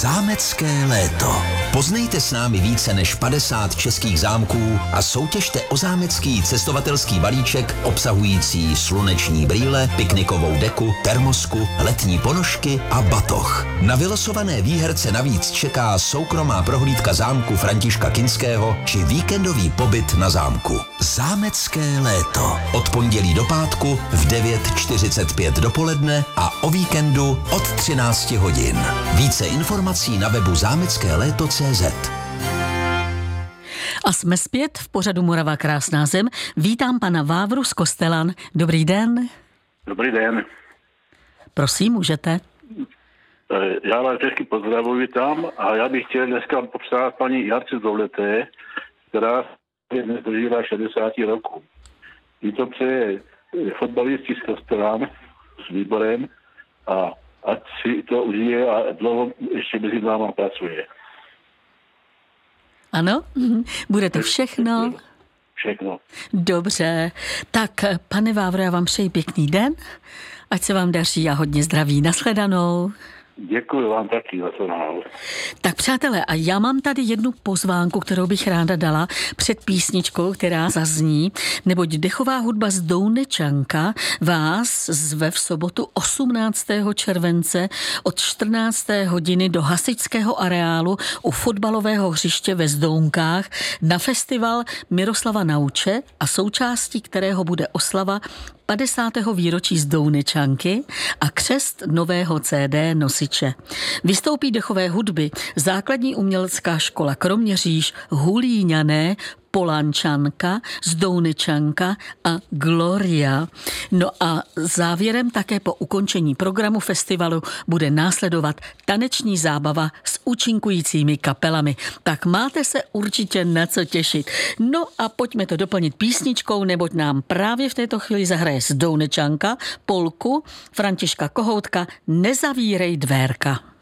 Zámecké léto. Poznejte s námi více než 50 českých zámků a soutěžte o zámecký cestovatelský balíček obsahující sluneční brýle, piknikovou deku, termosku, letní ponožky a batoh. Na vylosované výherce navíc čeká soukromá prohlídka zámku Františka Kinského či víkendový pobyt na zámku. Zámecké léto. Od pondělí do pátku v 9:45 dopoledne a o víkendu od 13 hodin. Více informací na webu zámeckéléto.cz. A jsme zpět v pořadu Morava krásná zem. Vítám pana Vávru z Kostelan. Dobrý den. Dobrý den. Prosím, můžete. Já vás všechny pozdravuji tam a já bych chtěl dneska popřát paní Jarce Zouleté, která dnes dožívá 60 roku. I to přeje fotbalistí z Kostelan s výborem a ať si to užije a dlouho ještě mezi náma pracuje. Ano, bude to všechno? Všechno. Dobře, tak pane Vávro, já vám přeji pěkný den, ať se vám daří a hodně zdraví. Nashledanou. Děkuji vám taky za to. Tak přátelé, a já mám tady jednu pozvánku, kterou bych ráda dala před písničkou, která zazní, neboť dechová hudba z Dounečanka vás zve v sobotu 18. července od 14. hodiny do hasičského areálu u fotbalového hřiště ve Zdounkách na festival Miroslava Nauče a součástí kterého bude oslava 50. výročí z Dounečanky a křest nového CD nosiče. Vystoupí dechové hudby základní umělecká škola Kroměříž, Hulíňané, Polančanka, Zdounečanka a Gloria. No a závěrem také po ukončení programu festivalu bude následovat taneční zábava s účinkujícími kapelami. Tak máte se určitě na co těšit. No a pojďme to doplnit písničkou, neboť nám právě v této chvíli zahraje Zdounečanka polku Františka Kohoutka Nezavírej dvérka.